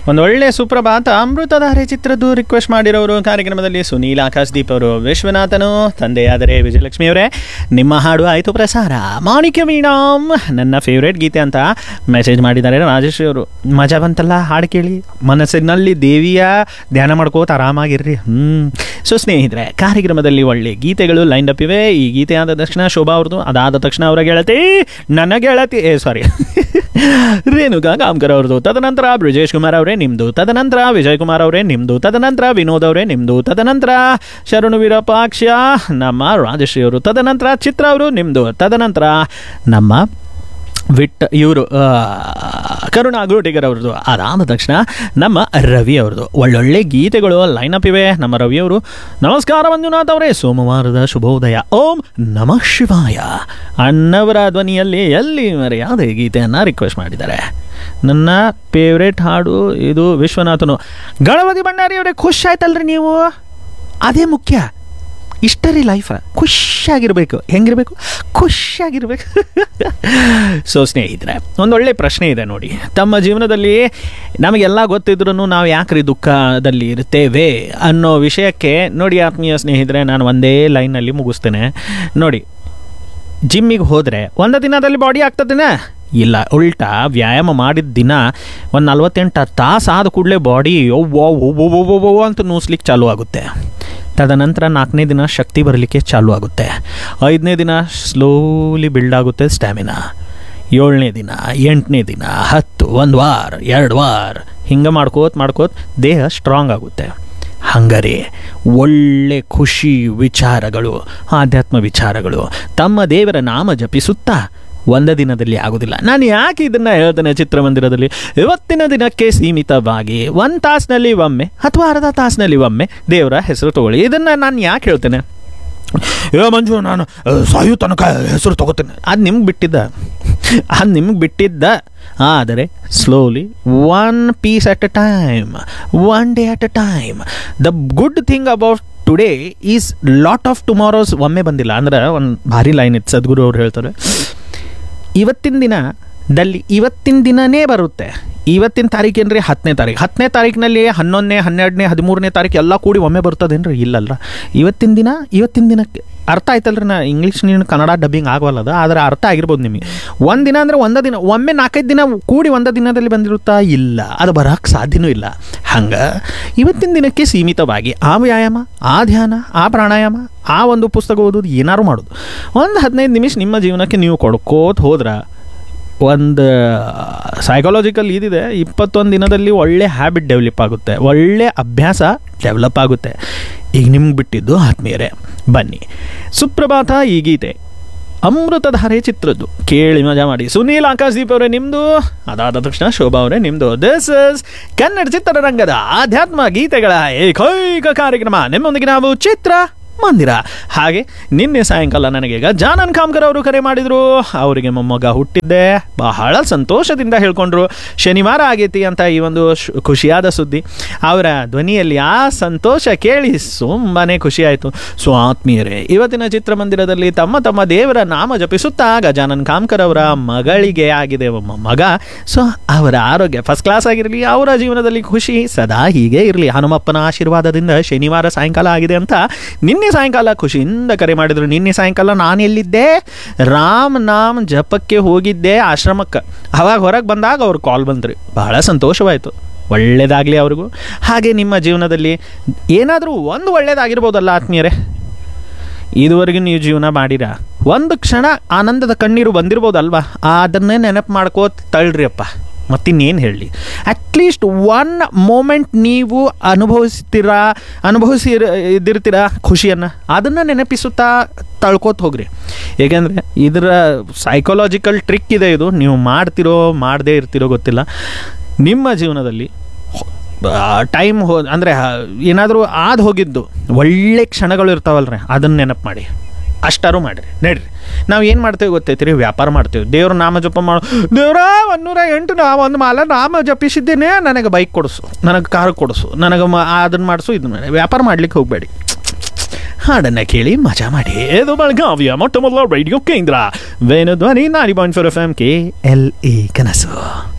ಒಂದೊಳ್ಳೆ ಸುಪ್ರಭಾತ ಅಮೃತಧಾರೆ ಚಿತ್ರದ್ದು ರಿಕ್ವೆಸ್ಟ್ ಮಾಡಿರೋರು ಕಾರ್ಯಕ್ರಮದಲ್ಲಿ ಸುನೀಲ್ ಆಕಾಶ್ದೀಪ್ ಅವರು, ವಿಶ್ವನಾಥನು, ತಂದೆಯಾದರೆ ವಿಜಯಲಕ್ಷ್ಮಿ ಅವರೇ ನಿಮ್ಮ ಹಾಡು ಆಯಿತು ಪ್ರಸಾರ, ಮಾಣಿಕ್ಯ ವೀಣಾಂ ನನ್ನ ಫೇವ್ರೇಟ್ ಗೀತೆ ಅಂತ ಮೆಸೇಜ್ ಮಾಡಿದ್ದಾರೆ ರಾಜೇಶ್ವರಿ ಅವರು. ಮಜಾ ಬಂತಲ್ಲ ಹಾಡು ಕೇಳಿ, ಮನಸ್ಸಿನಲ್ಲಿ ದೇವಿಯ ಧ್ಯಾನ ಮಾಡ್ಕೋತ ಆರಾಮಾಗಿರ್ರಿ. ಸೊ ಸ್ನೇಹಿತರೆ, ಕಾರ್ಯಕ್ರಮದಲ್ಲಿ ಒಳ್ಳೆ ಗೀತೆಗಳು ಲೈನ್ ಅಪ್ ಇವೆ. ಈ ಗೀತೆ ಆದ ತಕ್ಷಣ ಶೋಭಾ ಅವ್ರದ್ದು, ಅದಾದ ತಕ್ಷಣ ಅವರ ಗೆಳತಿ ನನ್ನ ಗೆಳತಿ ರೇಣುಕಾ ಕಾಮ್ಕರ್ ಅವ್ರದ್ದು, ತದನಂತರ ಬ್ರಿಜೇಶ್ ಕುಮಾರ್ ಅವರೇ ನಿಮ್ದು, ತದನಂತರ ವಿಜಯ್ ಕುಮಾರ್ ಅವರೇ ನಿಮ್ದು, ತದನಂತರ ವಿನೋದ್ ಅವರೇ ನಿಮ್ದು, ತದನಂತರ ಶರಣು ವಿರೂಪಾಕ್ಷ ನಮ್ಮ ರಾಜಶ್ರೀ ಅವರು, ತದನಂತರ ಚಿತ್ರ ಅವರು ನಿಮ್ದು, ತದನಂತರ ನಮ್ಮ ಇವರು ಕರುಣಾ ಗೋಟಿಗರ್ ಅವ್ರದ್ದು, ಅದಾದ ತಕ್ಷಣ ನಮ್ಮ ರವಿ ಅವ್ರದ್ದು. ಒಳ್ಳೊಳ್ಳೆ ಗೀತೆಗಳು ಲೈನ್ ಅಪ್ ಇವೆ. ನಮ್ಮ ರವಿ ಅವರು, ನಮಸ್ಕಾರ ಮಂಜುನಾಥ್ ಅವರೇ, ಸೋಮವಾರದ ಶುಭೋದಯ, ಓಂ ನಮಃ ಶಿವಾಯ ಅಣ್ಣವರ ಧ್ವನಿಯಲ್ಲಿ ಎಲ್ಲಿ ಮರೆಯಾದ ಗೀತೆಯನ್ನು ರಿಕ್ವೆಸ್ಟ್ ಮಾಡಿದ್ದಾರೆ. ನನ್ನ ಫೇವ್ರೇಟ್ ಹಾಡು ಇದು ವಿಶ್ವನಾಥನು. ಗಣಪತಿ ಭಂಡಾರಿ ಅವರೇ, ಖುಷಿ ಆಯ್ತಲ್ರಿ ನೀವು? ಅದೇ ಮುಖ್ಯ. ಇಷ್ಟ ರೀ ಲೈಫ, ಖುಷಿಯಾಗಿರ್ಬೇಕು. ಹೆಂಗಿರ್ಬೇಕು? ಖುಷಿಯಾಗಿರ್ಬೇಕು. ಸೊ ಸ್ನೇಹಿತರೆ, ಒಂದೊಳ್ಳೆ ಪ್ರಶ್ನೆ ಇದೆ ನೋಡಿ. ತಮ್ಮ ಜೀವನದಲ್ಲಿ ನಮಗೆಲ್ಲ ಗೊತ್ತಿದ್ರೂ ನಾವು ಯಾಕ್ರಿ ದುಃಖದಲ್ಲಿ ಇರ್ತೇವೆ ಅನ್ನೋ ವಿಷಯಕ್ಕೆ ನೋಡಿ ಆತ್ಮೀಯ ಸ್ನೇಹಿತರೆ, ನಾನು ಒಂದೇ ಲೈನಲ್ಲಿ ಮುಗಿಸ್ತೇನೆ ನೋಡಿ. ಜಿಮ್ಮಿಗೆ ಹೋದರೆ ಒಂದು ದಿನದಲ್ಲಿ ಬಾಡಿ ಆಗ್ತದೇನೆ? ಇಲ್ಲ, ಉಲ್ಟಾ ವ್ಯಾಯಾಮ ಮಾಡಿದ ದಿನ ಒಂದು 48 ತಾಸು ಆದ ಕೂಡಲೇ ಬಾಡಿ ಓ ಅಂತ ನೂಸ್ಲಿಕ್ಕೆ ಚಾಲೂ ಆಗುತ್ತೆ. ತದನಂತರ 4ನೇ ದಿನ ಶಕ್ತಿ ಬರಲಿಕ್ಕೆ ಚಾಲೂ ಆಗುತ್ತೆ. 5ನೇ ದಿನ ಸ್ಲೋಲಿ ಬಿಲ್ಡ್ ಆಗುತ್ತೆ ಸ್ಟ್ಯಾಮಿನಾ. 7ನೇ ದಿನ, 8ನೇ ದಿನ, 10, 1 ವಾರ, 2 ವಾರ ಹಿಂಗೆ ಮಾಡ್ಕೋತ ದೇಹ ಸ್ಟ್ರಾಂಗ್ ಆಗುತ್ತೆ. ಹಂಗಾರೆ ಒಳ್ಳೆ ಖುಷಿ ವಿಚಾರಗಳು, ಆಧ್ಯಾತ್ಮ ವಿಚಾರಗಳು, ತಮ್ಮ ದೇವರ ನಾಮ ಜಪಿಸುತ್ತಾ ಒಂದು ದಿನದಲ್ಲಿ ಆಗೋದಿಲ್ಲ. ನಾನು ಯಾಕೆ ಇದನ್ನು ಹೇಳ್ತೇನೆ ಚಿತ್ರಮಂದಿರದಲ್ಲಿ? ಇವತ್ತಿನ ದಿನಕ್ಕೆ ಸೀಮಿತವಾಗಿ 1 ತಾಸಿನಲ್ಲಿ ಒಮ್ಮೆ ಅಥವಾ ಅರ್ಧ ತಾಸಿನಲ್ಲಿ ಒಮ್ಮೆ ದೇವರ ಹೆಸರು ತಗೊಳ್ಳಿ. ಇದನ್ನು ನಾನು ಯಾಕೆ ಹೇಳ್ತೇನೆ? ಮಂಜು, ನಾನು ಸಾಯು ತನಕ ಹೆಸರು ತಗೋತೇನೆ. ಅದು ನಿಮ್ಗೆ ಬಿಟ್ಟಿದ್ದ. ಆದರೆ slowly, 1 piece at a time, 1 day at a time. The good thing about today is lot of tomorrow's. ಒಮ್ಮೆ ಬಂದಿಲ್ಲ ಅಂದ್ರೆ ಒಂದು ಭಾರಿ ಲೈನ್ ಇತ್ತು, ಸದ್ಗುರು ಅವ್ರು ಹೇಳ್ತಾರೆ, ಇವತ್ತಿನ ದಿನನೇ ಬರುತ್ತೆ. ಇವತ್ತಿನ ತಾರೀಕೇನ್ರಿ 10ನೇ ತಾರೀಕು. 10ನೇ ತಾರೀಕಿನಲ್ಲಿ 11ನೇ, 12ನೇ, 13ನೇ ತಾರೀಕು ಎಲ್ಲ ಕೂಡಿ ಒಮ್ಮೆ ಬರ್ತದೇನ್ರಿ? ಇಲ್ಲಲ್ಲ. ಇವತ್ತಿನ ದಿನಕ್ಕೆ ಅರ್ಥ ಆಯ್ತಲ್ರಿ. ನಾ ಇಂಗ್ಲೀಷ್ ನೀನು ಕನ್ನಡ ಡಬ್ಬಿಂಗ್ ಆಗವಲ್ಲದ, ಆದರೆ ಅರ್ಥ ಆಗಿರ್ಬೋದು ನಿಮಗೆ. ಒಂದು ದಿನ ಅಂದರೆ ಒಂದು ದಿನ, ಒಮ್ಮೆ 4-5 ದಿನ ಕೂಡಿ ಒಂದು ದಿನದಲ್ಲಿ ಬಂದಿರುತ್ತಾ? ಇಲ್ಲ, ಅದು ಬರೋಕ್ಕೆ ಸಾಧ್ಯನೂ ಇಲ್ಲ. ಹಂಗೆ ಇವತ್ತಿನ ದಿನಕ್ಕೆ ಸೀಮಿತವಾಗಿ ಆ ವ್ಯಾಯಾಮ, ಆ ಧ್ಯಾನ, ಆ ಪ್ರಾಣಾಯಾಮ, ಆ ಒಂದು ಪುಸ್ತಕ ಓದೋದು, ಏನಾರು ಮಾಡೋದು, ಒಂದು 15 ನಿಮಿಷ ನಿಮ್ಮ ಜೀವನಕ್ಕೆ ನೀವು ಕೊಡ್ಕೋತ ಹೋದ್ರೆ ಒಂದು ಸೈಕಾಲಜಿಕಲ್ ಇದಿದೆ, 21 ದಿನದಲ್ಲಿ ಒಳ್ಳೆ ಹ್ಯಾಬಿಟ್ ಡೆವಲಪ್ ಆಗುತ್ತೆ, ಒಳ್ಳೆ ಅಭ್ಯಾಸ ಡೆವಲಪ್ ಆಗುತ್ತೆ. ಈಗ ನಿಮ್ಗೆ ಬಿಟ್ಟಿದ್ದು ಆತ್ಮೀಯರೇ, ಬನ್ನಿ ಸುಪ್ರಭಾತ ಈ ಗೀತೆ ಅಮೃತಧಾರೆ ಚಿತ್ರದ್ದು ಕೇಳಿ ಮಜಾ ಮಾಡಿ. ಸುನೀಲ್ ಆಕಾಶ್ದೀಪ್ ಅವರೇ ನಿಮ್ಮದು, ಅದಾದ ತಕ್ಷಣ ಶೋಭಾ ಅವರೇ ನಿಮ್ಮದು. ದಿಸ್ ಇಸ್ ಕನ್ನಡ ಚಿತ್ರರಂಗದ ಆಧ್ಯಾತ್ಮ ಗೀತೆಗಳ ಏಕೈಕ ಕಾರ್ಯಕ್ರಮ. ನಿಮ್ಮೊಂದಿಗೆ ನಾವು ಚಿತ್ರ ಮಂದಿರ. ಹಾಗೆ ನಿನ್ನೆ ಸಾಯಂಕಾಲ ನನಗೆ ಗಜಾನನ್ ಕಾಮ್ಕರ್ ಅವರು ಕರೆ ಮಾಡಿದರು. ಅವರಿಗೆ ಮೊಮ್ಮಗ ಹುಟ್ಟಿದ್ದೆ, ಬಹಳ ಸಂತೋಷದಿಂದ ಹೇಳ್ಕೊಂಡ್ರು. ಶನಿವಾರ ಆಗೈತಿ ಅಂತ ಈ ಒಂದು ಖುಷಿಯಾದ ಸುದ್ದಿ. ಅವರ ಧ್ವನಿಯಲ್ಲಿ ಆ ಸಂತೋಷ ಕೇಳಿ ತುಂಬಾ ಖುಷಿ ಆಯಿತು. ಸೊ ಆತ್ಮೀಯರೇ, ಇವತ್ತಿನ ಚಿತ್ರಮಂದಿರದಲ್ಲಿ ತಮ್ಮ ದೇವರ ನಾಮ ಜಪಿಸುತ್ತಾ ಗಜಾನನ್ ಕಾಮ್ಕರ್ ಅವರ ಮಗಳಿಗೆ ಆಗಿದೆ ಮಗ. ಸೊ ಅವರ ಆರೋಗ್ಯ ಫಸ್ಟ್ ಕ್ಲಾಸ್ ಆಗಿರಲಿ, ಅವರ ಜೀವನದಲ್ಲಿ ಖುಷಿ ಸದಾ ಹೀಗೆ ಇರಲಿ. ಹನುಮಪ್ಪನ ಆಶೀರ್ವಾದದಿಂದ ಶನಿವಾರ ಸಾಯಂಕಾಲ ಆಗಿದೆ ಅಂತ ನಿನ್ನೆ ಸಾಯಂಕಾಲ ಖುಷಿಯಿಂದ ಕರೆ ಮಾಡಿದ್ರು. ನಿನ್ನೆ ಸಾಯಂಕಾಲ ನಾನು ಎಲ್ಲಿದ್ದೆ? ರಾಮ್ ನಾಮ್ ಜಪಕ್ಕೆ ಹೋಗಿದ್ದೆ ಆಶ್ರಮಕ್ಕೆ. ಅವಾಗ ಹೊರಗೆ ಬಂದಾಗ ಅವ್ರು ಕಾಲ್ ಬಂದ್ರಿ. ಬಹಳ ಸಂತೋಷವಾಯಿತು. ಒಳ್ಳೆಯದಾಗಲಿ ಅವ್ರಿಗೂ. ಹಾಗೆ ನಿಮ್ಮ ಜೀವನದಲ್ಲಿ ಏನಾದರೂ ಒಂದು ಒಳ್ಳೆಯದಾಗಿರ್ಬೋದಲ್ಲ ಆತ್ಮೀಯರೇ? ಇದುವರೆಗೂ ನೀವು ಜೀವನ ಮಾಡಿರ, ಒಂದು ಕ್ಷಣ ಆನಂದದ ಕಣ್ಣೀರು ಬಂದಿರ್ಬೋದಲ್ವಾ? ಅದನ್ನೇ ನೆನಪು ಮಾಡ್ಕೋತ ತಳ್ಳ್ರಿ ಅಪ್ಪ. ಮತ್ತಿನ್ನೇನು ಹೇಳಲಿ, ಅಟ್ಲೀಸ್ಟ್ 1 ಮೂಮೆಂಟ್ ನೀವು ಇದ್ದಿರ್ತೀರಾ ಖುಷಿಯನ್ನು, ಅದನ್ನು ನೆನಪಿಸುತ್ತಾ ತಳ್ಕೋತ ಹೋಗ್ರಿ. ಏಕೆಂದರೆ ಇದರ ಸೈಕಾಲಜಿಕಲ್ ಟ್ರಿಕ್ ಇದೆ. ಇದು ನೀವು ಮಾಡ್ತಿರೋ ಮಾಡದೇ ಇರ್ತಿರೋ ಗೊತ್ತಿಲ್ಲ, ನಿಮ್ಮ ಜೀವನದಲ್ಲಿ ಟೈಮ್ ಅಂದರೆ ಏನಾದರೂ ಹೋಗಿದ್ದು ಒಳ್ಳೆ ಕ್ಷಣಗಳು ಇರ್ತಾವಲ್ರಿ, ಅದನ್ನು ನೆನಪು ಮಾಡಿ. ಅಷ್ಟಾರು ಮಾಡಿರಿ. ನಡ್ರಿ, ನಾವು ಏನು ಮಾಡ್ತೇವೆ ಗೊತ್ತೈತಿ ರೀ? ವ್ಯಾಪಾರ ಮಾಡ್ತೇವೆ. ದೇವ್ರ ನಾಮ ಜಪ ದೇವ್ರ 108 ಒಂದು ಮಾಲ ನಾಮ ಜಪಿಸಿದ್ದೇನೆ, ನನಗೆ ಬೈಕ್ ಕೊಡಿಸು, ನನಗೆ ಕಾರ್ ಕೊಡಿಸು, ನನಗೆ ಅದನ್ನು ಮಾಡಿಸು, ಇದನ್ನ ವ್ಯಾಪಾರ ಮಾಡ್ಲಿಕ್ಕೆ ಹೋಗಬೇಡಿ. ಹಾಡನ್ನು ಕೇಳಿ ಮಜಾ ಮಾಡಿ. ಇದು ಬೆಳಗಾವಿಯ ಮೊಟ್ಟ ಮೊದಲ ರೇಡಿಯೋ ಕೇಂದ್ರ ವೇಣು ಧ್ವನಿ 90.4 FM KLE ಕನಸು.